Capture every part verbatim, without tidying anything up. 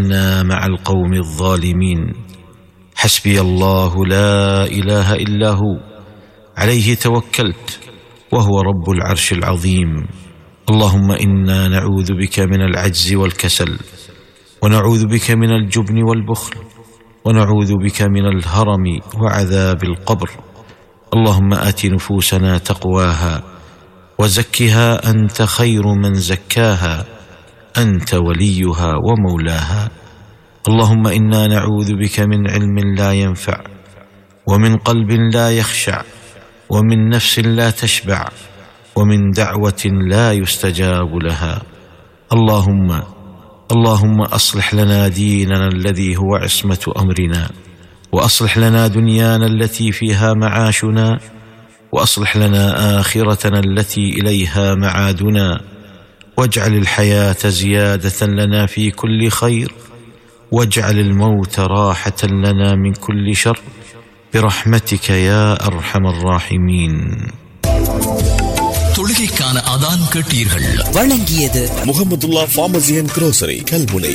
إنا مع القوم الظالمين حسبي الله لا إله إلا هو عليه توكلت وهو رب العرش العظيم. اللهم إنا نعوذ بك من العجز والكسل، ونعوذ بك من الجبن والبخل، ونعوذ بك من الهرم وعذاب القبر. اللهم آت نفوسنا تقواها وزكها أنت خير من زكاها، أنت وليها ومولاها. اللهم إنا نعوذ بك من علم لا ينفع، ومن قلب لا يخشع، ومن نفس لا تشبع، ومن دعوة لا يستجاب لها. اللهم اللهم أصلح لنا ديننا الذي هو عصمة أمرنا، وأصلح لنا دنيانا التي فيها معاشنا، وأصلح لنا آخرتنا التي إليها معادنا، واجعل الحياة زيادة لنا في كل خير، واجعل الموت راحة لنا من كل شر، برحمتك يا أرحم الراحمين. தொழுகைக்கான அதான் கேட்டீர்கள். வழங்கியது Mahmudullah pharmacy and grocery Kalmunai.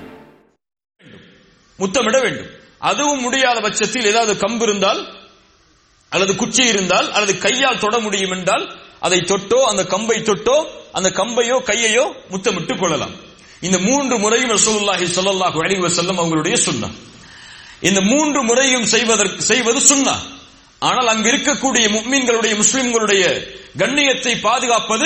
முத்தமிட வேண்டும். அதுவும் முடியாத பட்சத்தில் ஏதாவது கம்பு இருந்தால் அல்லது குச்சி இருந்தால் அல்லது கையால் தொட முடியும் என்றால் அதை தொட்டோ அந்த கம்பை தொட்டோ அந்த கம்பையோ கையையோ முத்தமிட்டுக் கொள்ளலாம். இந்த மூன்று முறையும் ரசூலுல்லாஹி ஸல்லல்லாஹு அலைஹி வஸல்லம் அவங்களுடைய சுன்னah. இந்த மூன்று முறையும் செய்வதற்கு செய்வது சுன்னah. ஆனால் அங்கு இருக்கக்கூடிய முஃமின்களுடைய முஸ்லிம்களுடைய கண்ணியத்தை பாதுகாப்பது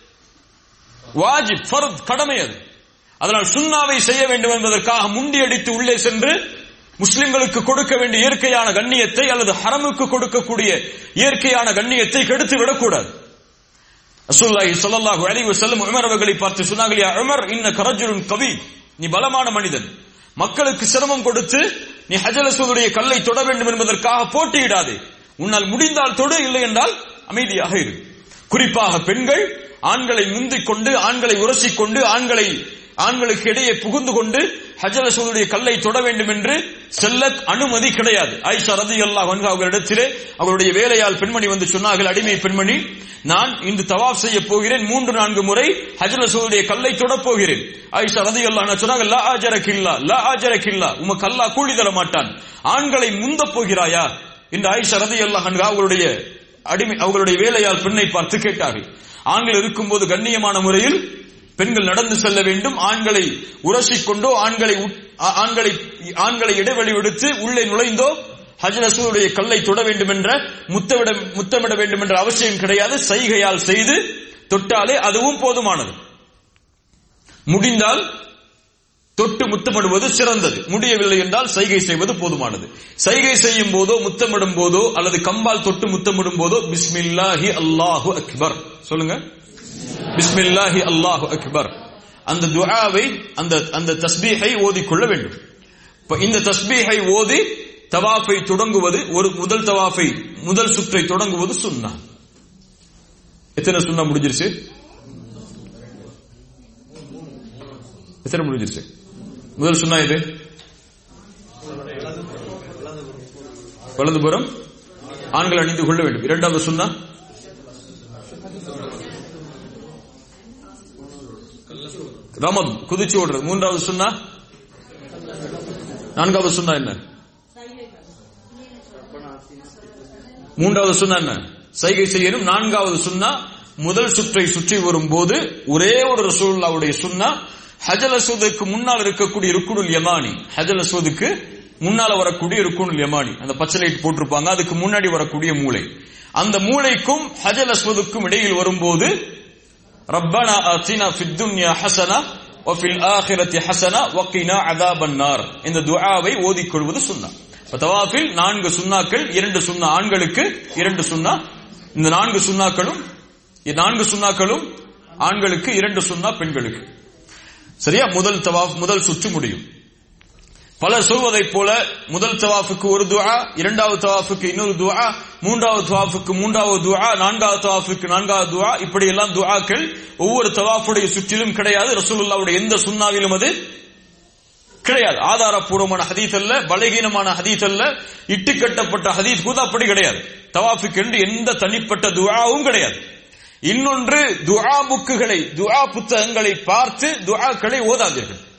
வாஜிப், ஃபர்த், கடமை. அது அதனால் சுன்னாவை செய்ய வேண்டும் என்பதற்காக முண்டியடித்து உள்ளே சென்று முஸ்லிம்களுக்கு கொடுக்க வேண்டிய இயற்கையான கண்ணியத்தை அல்லது ஹரமுக்கு கொடுக்கக்கூடிய இயற்கையான கண்ணியத்தை கெடுத்து விடக்கூடாது. ரசூலுல்லாஹி ஸல்லல்லாஹு அலைஹி வஸல்லம் உமர் அவர்களை பார்த்து சொன்னார்கள், யா உமர் இன்னக ரஜுலுன் கவி, நீ பலமான மனிதன், மக்களுக்கு சிரமம் கொடுத்து நீ ஹஜர் அஸ்வதுடைய கல்லை தொட வேண்டும் என்பதற்காக போட்டியிடாதே, உன்னால் முடிந்தால் தொடு, இல்லை என்றால் அமைதியாக இரு. குறிப்பாக பெண்கள் ஆண்களை முந்திக் கொண்டு ஆண்களை உரசிக் கொண்டு ஆண்களை ஆண்களுக்கு இடையே புகுந்து கொண்டு ஹஜர் அஸ்வதுடைய கல்லை தொட வேண்டும் என்று செல்ல அனுமதி கிடையாது. ஆயிஷா ரலியல்லாஹு அன்ஹா அவர்களிடத்திலே அவருடைய வேலையால் பெண்மணி வந்து சொன்னார்கள், அடிமை பெண்மணி, நான் இன்று தவாப் செய்ய போகிறேன், மூன்று நான்கு முறை ஹஜர் அஸ்வதுடைய கல்லை தொடப் போகிறேன். ஆயிஷா ரலியல்லாஹு அன்ஹா சொன்னாங்க, லா அஜரகில்லா லா அஜரகில்லா, உமக்கு அல்லாஹ் கூலி தர மாட்டான், ஆண்களை முந்த போகிறாயா என்று ஆயிஷா ரலியல்லாஹு அன்ஹா அவருடைய அடிமை அவர்களுடைய வேலையால் பெண்ணை பார்த்து கேட்டார்கள். ஆண்கள் இருக்கும்போது கண்ணியமான முறையில் பெண்கள் நடந்து செல்ல வேண்டும். ஆண்களை உரசிக்கொண்டோ ஆண்களை ஆண்களை ஆண்களை இடைவெளி விடுத்து உள்ளே நுழைந்தோ ஹஜர் அஸ்வதுடைய கல்லை தொட வேண்டும் என்ற முத்தமிட முத்தமிட வேண்டும் என்ற அவசியம் கிடையாது. சைகையால் செய்து தொட்டாலே அதுவும் போதுமானது. முடிந்தால் தொட்டு முத்தமிடுவது சிறந்தது, முடியவில்லை என்றால் சைகை செய்வது போதுமானது. சைகை செய்யும் போதோ முத்தமிடும் போதோ அல்லது கம்பால் தொட்டு முத்தமிடும் போதோ பிஸ்மில்லாஹி அல்லாஹு அக்பர் சொல்லுங்க, பிஸ்மில்லாஹி அல்லாஹு அக்பர், அந்த துஆவை அந்த அந்த தஸ்பீஹை ஓதிக்கொள்ள வேண்டும். இந்த தஸ்பீஹை ஓதி தவாஃபை தொடங்குவது, ஒரு முதல் தவாஃபை முதல் சுற்றை தொடங்குவது சுன்னா. எத்தனை சுன்னா முடிஞ்சிருச்சு? எத்தனை முடிஞ்சிருச்சு? முதல் சுன்னா இது வலதுபுறம் ஆண்கள் அணிந்து கொள்ள வேண்டும். இரண்டாவது சுன்னா ரமத் குதிச்சு ஓடுறது. மூன்றாவது சுன்னா, நான்காவது சுன்னா என்ன? மூன்றாவது சுன்னா என்ன? சைகை செய்யணும். நான்காவது சுன்னா, முதல் சுற்றை சுற்றி வரும் போது ஒரே ஒரு ரசூலுல்லாஹ்வுடைய சுன்னா, ஹஜர் அஸ்வதுக்கு முன்னால் இருக்கக்கூடிய ருக்குனுல் யமானி, ஹஜர் அஸ்வதுக்கு முன்னால வரக்கூடிய ருக்குனுல் யமானி, அந்த பச்சை லைட் போட்டிருப்பாங்க, அதுக்கு முன்னாடி வரக்கூடிய மூளை, அந்த மூளைக்கும் ஹஜர் அஸ்வதுக்கும் இடையில் வரும்போது ரப்பனா ஆத்தினா ஃபித் துன்யா ஹஸனா வ ஃபில் ஆখিরাতি ஹஸனா வ கினா அஸாபன் நார், இந்த துஆவை ஓதிக்கொள்வது சுன்னா. தவாஃபில் நான்கு சுன்னாக்கள், இரண்டு சுன்னா ஆண்களுக்கு, இரண்டு சுன்னா, இந்த நான்கு சுன்னாக்களும் நான்கு சுன்னாக்களும் ஆண்களுக்கு, இரண்டு சுன்னா பெண்களுக்கு. சரியா? முதல் தவாஃப் முதல் சுற்று முடியும். பலர் சொல்வதை போல முதல் தவாஃபுக்கு ஒரு துஆ, இரண்டாவது தவாஃபுக்கு இன்னொரு துஆ, மூன்றாவது தவாஃபுக்கு மூன்றாவது துஆ, நான்காவது தவாஃபுக்கு நான்காவது துஆ, இப்படி எல்லாம் துஆக்கள் ஒவ்வொரு தவாஃபுடைய சுற்றிலும் கிடையாது. ரசூலுல்லாஹ்வுடைய எந்த சுன்னாவிலும் அது கிடையாது. ஆதாரப்பூர்வமான ஹதீஸ் அல்ல, பலகீனமான ஹதீஸ் அல்ல, இட்டுக்கட்டப்பட்ட ஹதீஸ் கூட அப்படி கிடையாது. தவாஃபுக்கு என்று எந்த தனிப்பட்ட துஆவும் கிடையாது. இன்னொன்று, துஆ புக்குகளை துஆ புத்தகங்களை பார்த்து துஆக்களை ஓதாதீர்கள்.